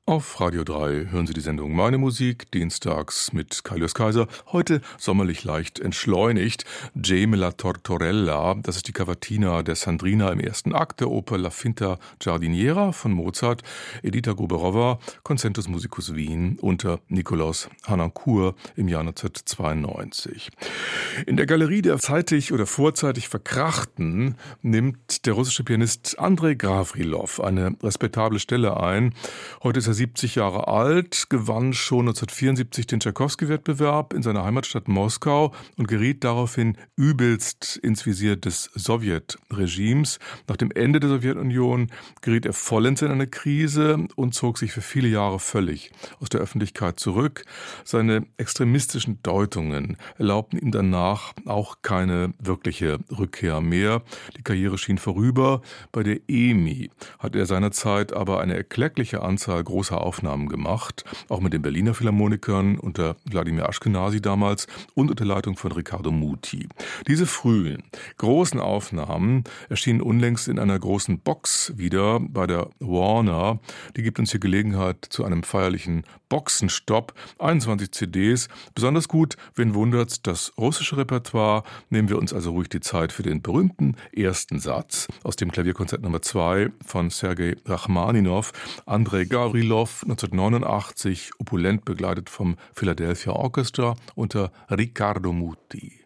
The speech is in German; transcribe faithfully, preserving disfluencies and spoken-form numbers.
Auf Radio drei hören Sie die Sendung Meine Musik, dienstags mit Kaius Kaiser. Heute sommerlich leicht entschleunigt. Gemma la Tortorella, das ist die Cavatina der Sandrina im ersten Akt der Oper La Finta Giardiniera von Mozart. Edita Gruberova, Concentus Musicus Wien unter Nikolaus Harnoncourt im Jahr neunzehnhundertzweiundneunzig. In der Galerie der zeitig oder vorzeitig Verkrachten nimmt der russische Pianist Andrei Gavrilov eine respektable Stelle ein. Heute ist er siebzig Jahre alt, gewann schon neunzehnhundertvierundsiebzig den Tschaikowski-Wettbewerb in seiner Heimatstadt Moskau und geriet daraufhin übelst ins Visier des Sowjetregimes. Nach dem Ende der Sowjetunion geriet er vollends in eine Krise und zog sich für viele Jahre völlig aus der Öffentlichkeit zurück. Seine extremistischen Deutungen erlaubten ihm danach auch keine wirkliche Rückkehr mehr. Die Karriere schien vorüber. Bei der E M I hat er seinerzeit aber eine erkleckliche Anzahl großer Aufnahmen gemacht, auch mit den Berliner Philharmonikern unter Wladimir Ashkenazy damals und unter Leitung von Riccardo Muti. Diese frühen, großen Aufnahmen erschienen unlängst in einer großen Box wieder bei der Warner. Die gibt uns hier Gelegenheit zu einem feierlichen Boxenstopp. einundzwanzig C Ds, besonders gut, wen wundert's, das russische Repertoire. Nehmen wir uns also ruhig die Zeit für den berühmten ersten Satz aus dem Klavierkonzert Nummer zwei von Sergei Rachmaninow. Andrei Gavrilov, neunzehnhundertneunundachtzig, opulent begleitet vom Philadelphia Orchestra unter Riccardo Muti.